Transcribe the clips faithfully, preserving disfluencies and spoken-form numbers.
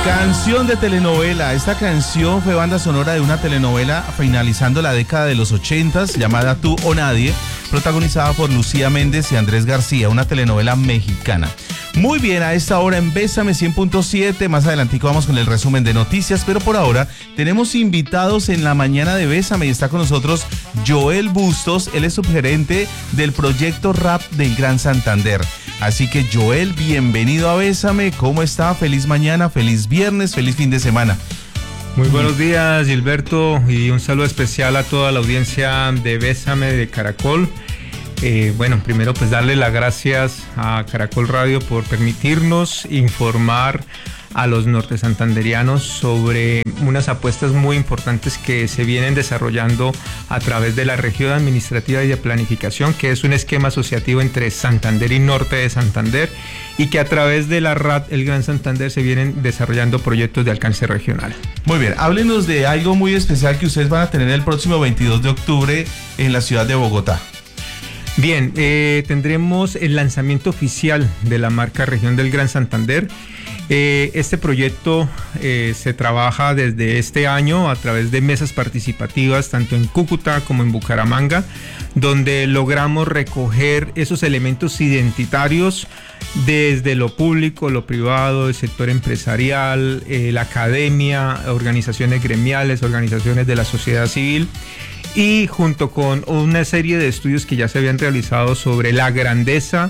Canción de telenovela. Esta canción fue banda sonora de una telenovela finalizando la década de los ochentas llamada Tú o Nadie, protagonizada por Lucía Méndez y Andrés García, una telenovela mexicana. Muy bien, a esta hora en Bésame cien punto siete, más adelantico vamos con el resumen de noticias, pero por ahora tenemos invitados en la mañana de Bésame y está con nosotros Joel Bustos, él es subgerente del proyecto Rap del Gran Santander. Así que Joel, bienvenido a Bésame, ¿cómo está? Feliz mañana, feliz viernes, feliz fin de semana. Muy buenos días, Gilberto, y un saludo especial a toda la audiencia de Bésame de Caracol. Eh, bueno, primero pues darle las gracias a Caracol Radio por permitirnos informar a los norte santanderianos sobre unas apuestas muy importantes que se vienen desarrollando a través de la región administrativa y de planificación, que es un esquema asociativo entre Santander y norte de Santander, y que a través de la R A P El Gran Santander se vienen desarrollando proyectos de alcance regional. Muy bien, háblenos de algo muy especial que ustedes van a tener el próximo veintidós de octubre en la ciudad de Bogotá. Bien, eh, tendremos el lanzamiento oficial de la marca Región del Gran Santander. Eh, este proyecto eh, se trabaja desde este año a través de mesas participativas tanto en Cúcuta como en Bucaramanga, donde logramos recoger esos elementos identitarios desde lo público, lo privado, el sector empresarial, eh, la academia, organizaciones gremiales, organizaciones de la sociedad civil, y junto con una serie de estudios que ya se habían realizado sobre la grandeza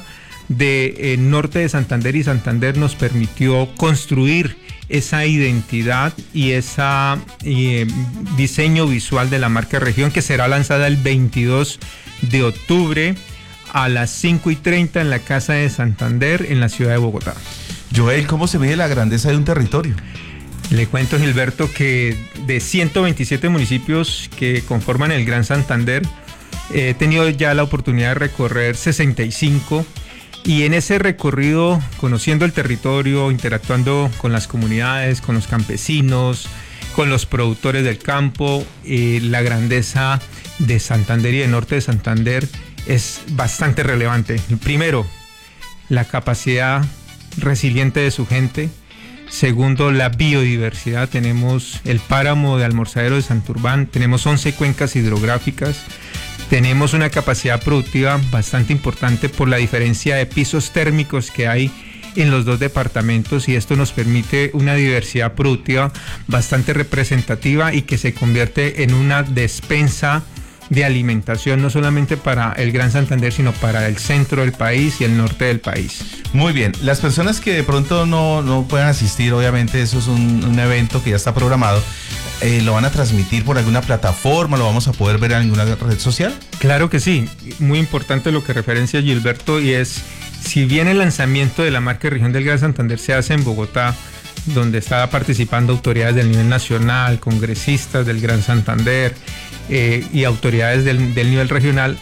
de eh, norte de Santander y Santander, nos permitió construir esa identidad y ese eh, diseño visual de la marca Región, que será lanzada el veintidós de octubre a las cinco y treinta en la Casa de Santander en la ciudad de Bogotá. Joel, ¿cómo se mide la grandeza de un territorio? Le cuento, Gilberto, que de ciento veintisiete municipios que conforman el Gran Santander, eh, he tenido ya la oportunidad de recorrer sesenta y cinco, y en ese recorrido, conociendo el territorio, interactuando con las comunidades, con los campesinos, con los productores del campo, eh, la grandeza de Santander y de norte de Santander es bastante relevante. Primero, la capacidad resiliente de su gente. Segundo, la biodiversidad. Tenemos el páramo de Almorzadero de Santurbán, tenemos once cuencas hidrográficas, tenemos una capacidad productiva bastante importante por la diferencia de pisos térmicos que hay en los dos departamentos, y esto nos permite una diversidad productiva bastante representativa y que se convierte en una despensa de alimentación no solamente para el Gran Santander, sino para el centro del país y el norte del país. Muy bien, las personas que de pronto no, no puedan asistir, obviamente eso es un, un evento que ya está programado, eh, ¿lo van a transmitir por alguna plataforma? ¿Lo vamos a poder ver en alguna red social? Claro que sí, muy importante lo que referencia Gilberto, y es, si bien el lanzamiento de la marca Región del Gran Santander se hace en Bogotá, donde está participando autoridades del nivel nacional, congresistas del Gran Santander, Eh, y autoridades del, del nivel regional,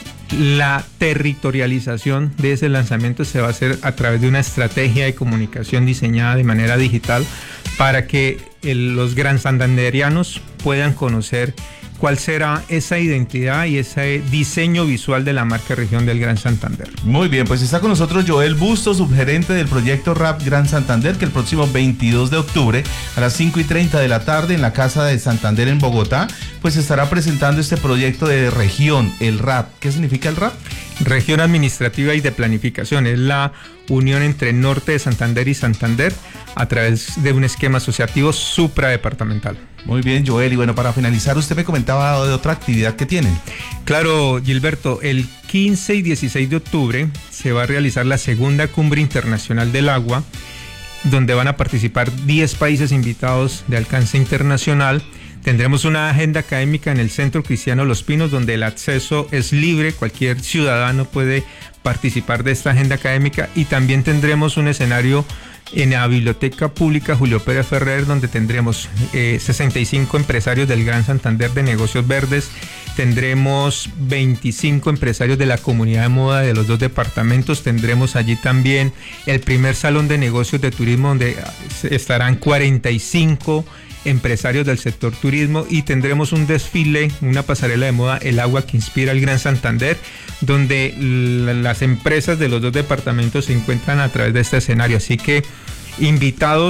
la territorialización de ese lanzamiento se va a hacer a través de una estrategia de comunicación diseñada de manera digital para que el, los gran santanderianos puedan conocer cuál será esa identidad y ese diseño visual de la marca Región del Gran Santander. Muy bien, pues está con nosotros Joel Bustos, subgerente del proyecto Rap Gran Santander, que el próximo veintidós de octubre a las cinco y treinta de la tarde en la Casa de Santander en Bogotá, pues estará presentando este proyecto de región, el Rap. ¿Qué significa el Rap? Región Administrativa y de Planificación, es la unión entre norte de Santander y Santander a través de un esquema asociativo supradepartamental. Muy bien, Joel, y bueno, para finalizar, usted me comentaba de otra actividad que tienen. Claro, Gilberto, el quince y dieciséis de octubre se va a realizar la segunda Cumbre Internacional del Agua, donde van a participar diez países invitados de alcance internacional. Tendremos una agenda académica en el Centro Cristiano Los Pinos, donde el acceso es libre, cualquier ciudadano puede participar de esta agenda académica, y también tendremos un escenario en la Biblioteca Pública Julio Pérez Ferrer, donde tendremos eh, sesenta y cinco empresarios del Gran Santander de negocios verdes, tendremos veinticinco empresarios de la comunidad de moda de los dos departamentos, tendremos allí también el primer salón de negocios de turismo, donde estarán cuarenta y cinco empresarios del sector turismo, y tendremos un desfile, una pasarela de moda, el agua que inspira el Gran Santander, donde las empresas de los dos departamentos se encuentran a través de este escenario. Así que invitados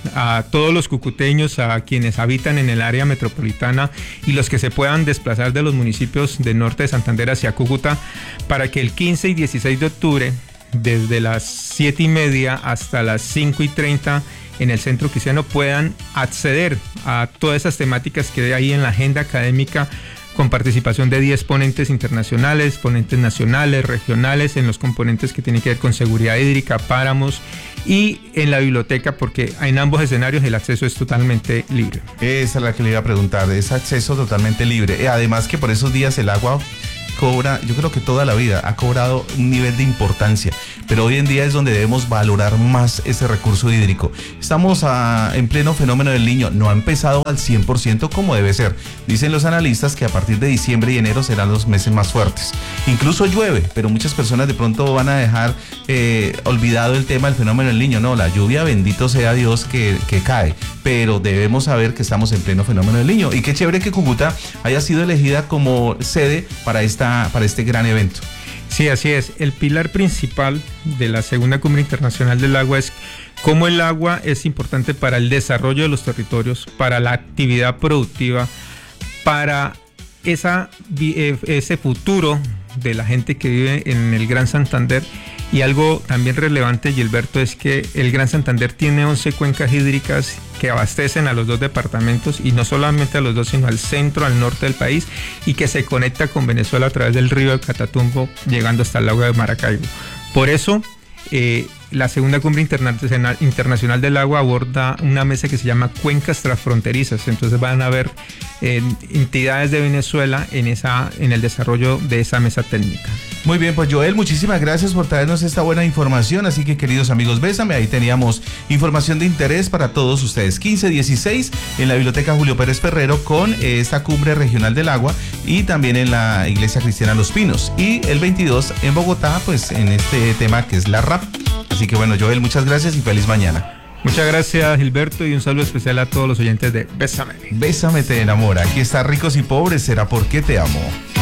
a todos los cucuteños, a quienes habitan en el área metropolitana y los que se puedan desplazar de los municipios del norte de Santander hacia Cúcuta, para que el quince y dieciséis de octubre, desde las siete y media hasta las cinco y treinta, en el Centro Cristiano puedan acceder a todas esas temáticas que hay en la agenda académica, con participación de diez ponentes internacionales, ponentes nacionales, regionales, en los componentes que tienen que ver con seguridad hídrica, páramos, y en la biblioteca, porque en ambos escenarios el acceso es totalmente libre. Esa es la que le iba a preguntar, es acceso totalmente libre. Además que por esos días el agua cobra, yo creo que toda la vida ha cobrado un nivel de importancia, pero hoy en día es donde debemos valorar más ese recurso hídrico. Estamos a, en pleno fenómeno del Niño, no ha empezado al cien por ciento como debe ser. Dicen los analistas que a partir de diciembre y enero serán los meses más fuertes. Incluso llueve, pero muchas personas de pronto van a dejar eh, olvidado el tema del fenómeno del Niño. No, la lluvia, bendito sea Dios, que, que cae, pero debemos saber que estamos en pleno fenómeno del Niño. Y qué chévere que Cúcuta haya sido elegida como sede para esta para este gran evento. Sí, así es. El pilar principal de la segunda Cumbre Internacional del Agua es cómo el agua es importante para el desarrollo de los territorios, para la actividad productiva, para esa, ese futuro de la gente que vive en el Gran Santander. Y algo también relevante, Gilberto, es que el Gran Santander tiene once cuencas hídricas que abastecen a los dos departamentos, y no solamente a los dos, sino al centro, al norte del país, y que se conecta con Venezuela a través del río del Catatumbo, llegando hasta el lago de Maracaibo. Por eso, eh, la segunda Cumbre Internacional, Internacional del Agua aborda una mesa que se llama Cuencas Transfronterizas. Entonces van a haber eh, entidades de Venezuela en, esa, en el desarrollo de esa mesa técnica. Muy bien, pues Joel, muchísimas gracias por traernos esta buena información. Así que, queridos amigos, bésame, ahí teníamos información de interés para todos ustedes. quince dieciséis en la Biblioteca Julio Pérez Ferrero con eh, esta Cumbre Regional del Agua, y también en la Iglesia Cristiana Los Pinos. Y el veintidós en Bogotá, pues en este tema que es la R A P. Así que bueno, Joel, muchas gracias y feliz mañana. Muchas gracias, Gilberto, y un saludo especial a todos los oyentes de Bésame. Bésame te enamora. Aquí está Ricos y Pobres, será porque te amo.